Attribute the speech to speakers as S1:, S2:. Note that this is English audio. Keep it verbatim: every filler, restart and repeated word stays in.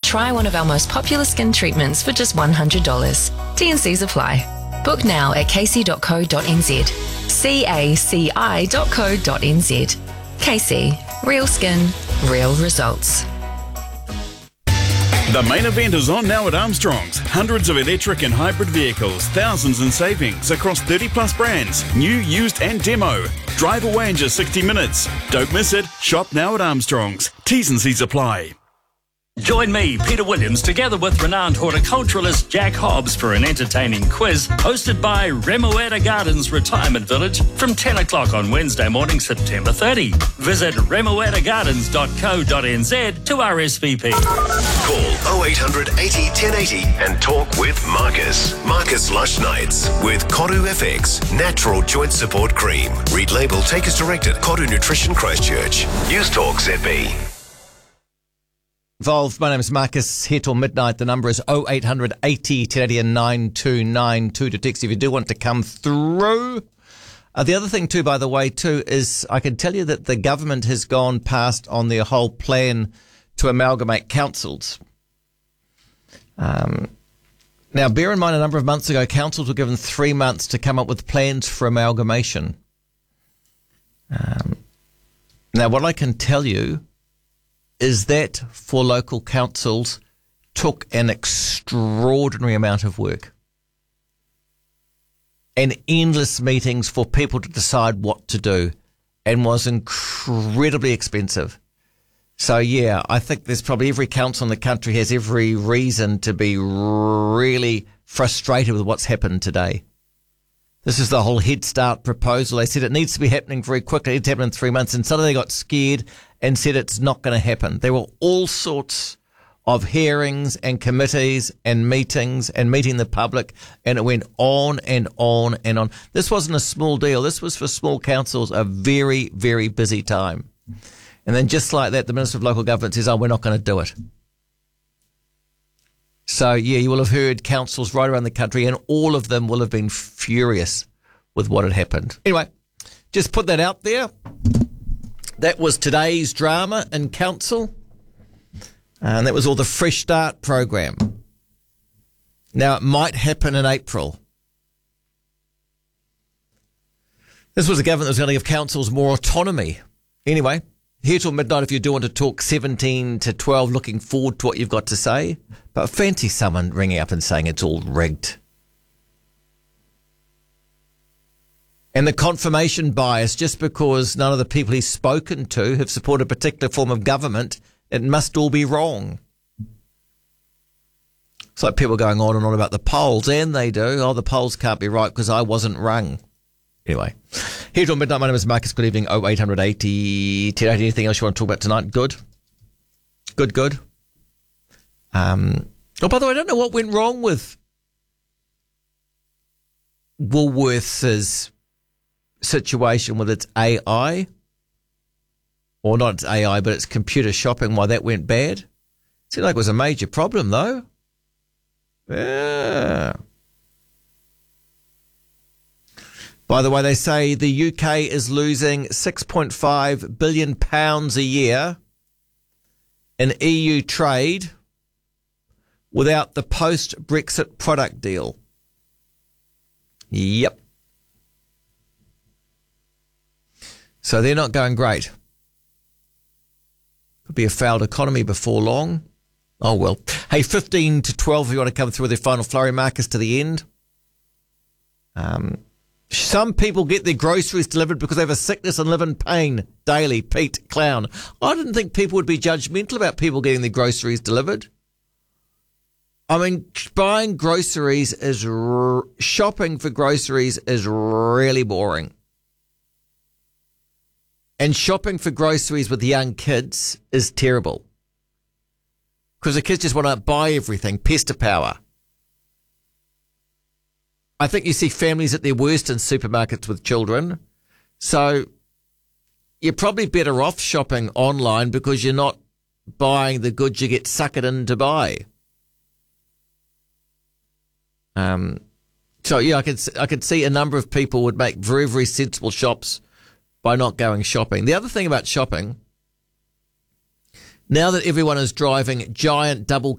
S1: try one of our most popular skin treatments for just one hundred dollars. T and C's apply. Book now at casey dot co dot n z. C A C I dot co dot n z. Casey. Real skin, real results.
S2: The main event is on now at Armstrong's. Hundreds of electric and hybrid vehicles, thousands in savings across thirty plus brands, new, used and demo. Drive away in just sixty minutes. Don't miss it. Shop now at Armstrong's. T's and C's apply.
S3: Join me, Peter Williams, together with renowned horticulturalist Jack Hobbs for an entertaining quiz hosted by Remuera Gardens Retirement Village from ten o'clock on Wednesday morning, September thirtieth. Visit remuera gardens dot co dot n z to R S V P.
S4: Call oh eight hundred eighty ten eighty and talk with Marcus. Marcus Lush Nights with Koru F X Natural Joint Support Cream. Read label, take as directed. Koru Nutrition Christchurch. News Talk Z B.
S5: Involved. My name is Marcus, here till midnight. The number is oh eight hundred eighty ten eighty and nine two nine two to text if you do want to come through. Uh, the other thing too, by the way, too, is I can tell you that the government has gone past on their whole plan to amalgamate councils. Um, now, bear in mind, a number of months ago, councils were given three months to come up with plans for amalgamation. Um, now, what I can tell you is that for local councils took an extraordinary amount of work and endless meetings for people to decide what to do and was incredibly expensive. So, yeah, I think there's probably every council in the country has every reason to be really frustrated with what's happened today. This is the whole Head Start proposal. They said it needs to be happening very quickly. It's happening in three months. And suddenly they got scared and said it's not going to happen. There were all sorts of hearings and committees and meetings and meeting the public, and it went on and on and on. This wasn't a small deal. This was for small councils a very, very busy time. And then just like that, the Minister of Local Government says, oh, we're not going to do it. So, yeah, you will have heard councils right around the country, and all of them will have been furious with what had happened. Anyway, just put that out there. That was today's drama in council, and that was all the Fresh Start program. Now, it might happen in April. This was a government that was going to give councils more autonomy. Anyway, here till midnight if you do want to talk seventeen to twelve, looking forward to what you've got to say. But fancy someone ringing up and saying it's all rigged. And the confirmation bias, just because none of the people he's spoken to have supported a particular form of government, it must all be wrong. It's like people going on and on about the polls, and they do. Oh, the polls can't be right because I wasn't rung. Anyway, here till midnight, my name is Marcus. Good evening. oh eight hundred eighty ten eighty. Anything else you want to talk about tonight? Good? Good, good. Um, oh, by the way, I don't know what went wrong with Woolworths' situation with its A I. Or not its A I, but its computer shopping, why that went bad. Seemed like it was a major problem, though. Yeah. By the way, they say the U K is losing six point five billion pounds a year in E U trade without the post-Brexit product deal. Yep. So they're not going great. Could be a failed economy before long. Oh, well. Hey, fifteen to twelve, if you want to come through with their final flurry, Marcus, to the end. Um, some people get their groceries delivered because they have a sickness and live in pain daily. Pete Clown. I didn't think people would be judgmental about people getting their groceries delivered. I mean, buying groceries is, r- shopping for groceries is really boring. And shopping for groceries with young kids is terrible. Because the kids just want to buy everything, pester power. I think you see families at their worst in supermarkets with children. So you're probably better off shopping online because you're not buying the goods you get suckered in to buy. Um, so, yeah, I could, I could see a number of people would make very, very sensible shops by not going shopping. The other thing about shopping, now that everyone is driving giant double